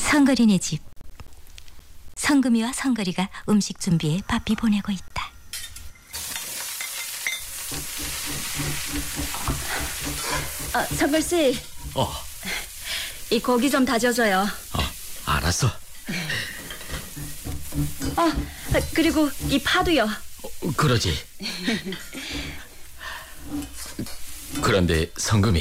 성거리네 집. 성금이와 성거리가 음식 준비에 바삐 보내고 있다. 성걸씨, 이 고기 좀 다져줘요. 알았어. 그리고 이 파도요. 그러지. 그런데 성금이,